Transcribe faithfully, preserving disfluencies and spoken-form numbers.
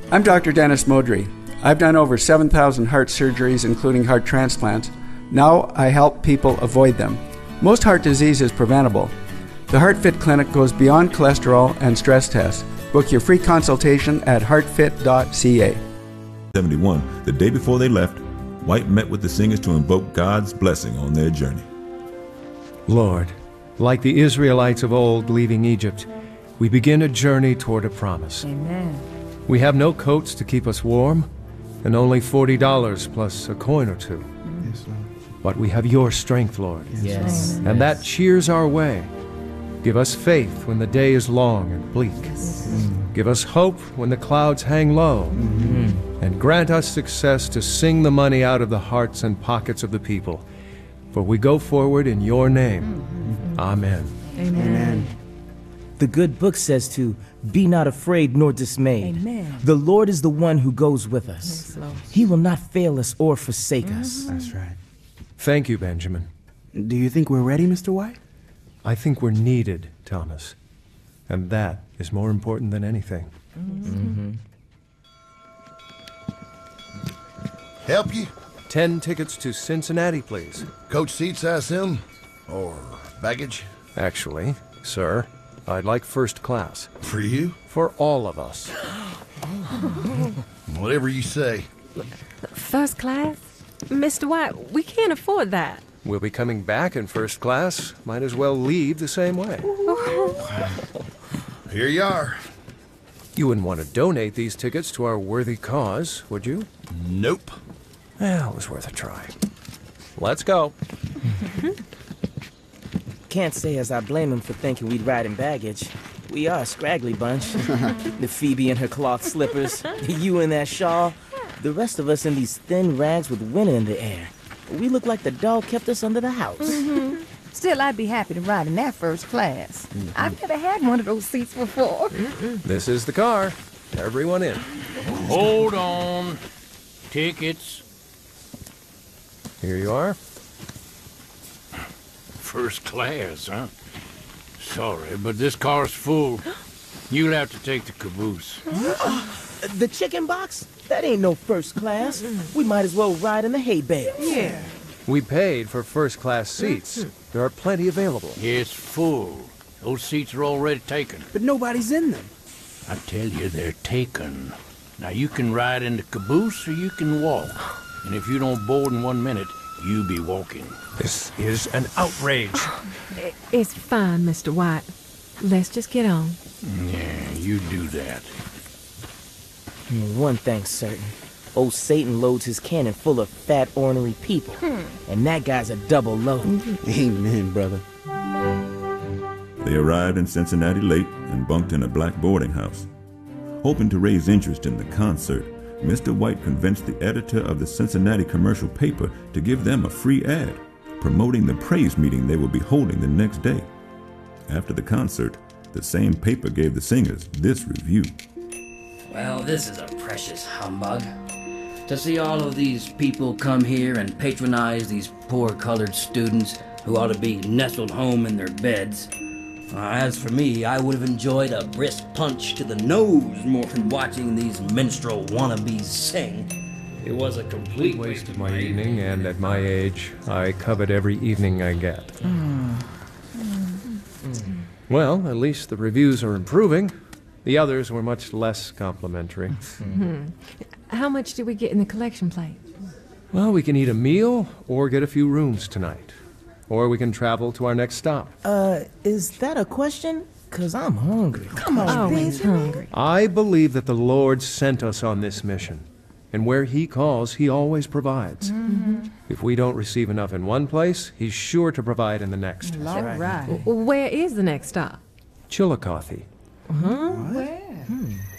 I'm Doctor Dennis Modry. I've done over seven thousand heart surgeries, including heart transplants. Now I help people avoid them. Most heart disease is preventable. The HeartFit Clinic goes beyond cholesterol and stress tests. Book your free consultation at heart fit dot c a. seventy-one, the day before they left, White met with the singers to invoke God's blessing on their journey. Lord, like the Israelites of old leaving Egypt, we begin a journey toward a promise. Amen. We have no coats to keep us warm, and only forty dollars plus a coin or two. Yes, Lord. But we have your strength, Lord. Yes. And that cheers our way. Give us faith when the day is long and bleak. Mm. Give us hope when the clouds hang low. Mm-hmm. And grant us success to sing the money out of the hearts and pockets of the people. For we go forward in your name. Mm-hmm. Amen. Amen. Amen. The good book says to be not afraid nor dismayed. Amen. The Lord is the one who goes with us. Yes, Lord. He will not fail us or forsake mm-hmm. us. That's right. Thank you, Benjamin. Do you think we're ready, Mister White? I think we're needed, Thomas. And that is more important than anything. Mm-hmm. Help you? Ten tickets to Cincinnati, please. Coach seats, I assume? Or baggage? Actually, sir, I'd like first class. For you? For all of us. Whatever you say. First class? Mister White, we can't afford that. We'll be coming back in first class. Might as well leave the same way. Here you are. You wouldn't want to donate these tickets to our worthy cause, would you? Nope. Well, it was worth a try. Let's go. Can't say as I blame him for thinking we'd ride in baggage. We are a scraggly bunch. The Phoebe in her cloth slippers, you in that shawl, the rest of us in these thin rags with winter in the air. We look like the dog kept us under the house. Mm-hmm. Still, I'd be happy to ride in that first class. Mm-hmm. I've never had one of those seats before. Mm-mm. This is the car. Everyone in. Hold on. Tickets. Here you are. First class, huh? Sorry, but this car's full. You'll have to take the caboose. The chicken box? That ain't no first class. We might as well ride in the hay bales. Yeah. We paid for first class seats. There are plenty available. It's full. Those seats are already taken. But nobody's in them. I tell you, they're taken. Now, you can ride in the caboose or you can walk. And if you don't board in one minute, you be walking. This is an outrage. It's fine, Mister White. Let's just get on. Yeah, you do that. One thing's certain. Old Satan loads his cannon full of fat, ornery people. Hmm. And that guy's a double load. Amen, brother. They arrived in Cincinnati late and bunked in a black boarding house. Hoping to raise interest in the concert, Mister White convinced the editor of the Cincinnati commercial paper to give them a free ad, promoting the praise meeting they would be holding the next day. After the concert, the same paper gave the singers this review. Well, this is a precious humbug. To see all of these people come here and patronize these poor colored students who ought to be nestled home in their beds. Uh, as for me, I would have enjoyed a brisk punch to the nose more than watching these minstrel wannabes sing. It was a complete waste of my evening, and at my age, I covet every evening I get. Mm. Well, at least the reviews are improving. The others were much less complimentary. Mm-hmm. How much do we get in the collection plate? Well, we can eat a meal or get a few rooms tonight. Or we can travel to our next stop. Uh, is that a question? Because I'm hungry. Come on, Always hungry. I believe that the Lord sent us on this mission. And where He calls, He always provides. Mm-hmm. If we don't receive enough in one place, He's sure to provide in the next. All right. right. Where is the next stop? Chillicothe. Huh? Where? Hmm.